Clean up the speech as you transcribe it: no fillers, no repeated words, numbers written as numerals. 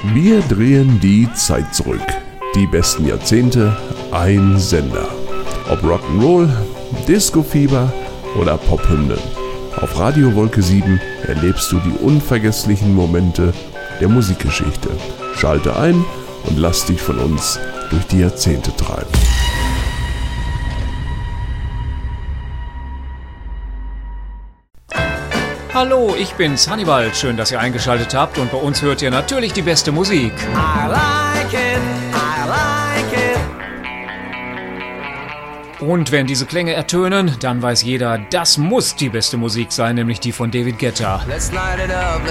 Wir drehen die Zeit zurück. Die besten Jahrzehnte, ein Sender. Ob Rock'n'Roll, Disco-Fieber oder Pophymnen. Auf Radio Wolke 7 erlebst du die unvergesslichen Momente der Musikgeschichte. Schalte ein und lass dich von uns durch die Jahrzehnte treiben. Hallo, ich bin's, Hannibal. Schön, dass ihr eingeschaltet habt und bei uns hört ihr natürlich die beste Musik. I like it, I like it. Und wenn diese Klänge ertönen, dann weiß jeder, das muss die beste Musik sein, nämlich die von David Guetta. Let's light it up,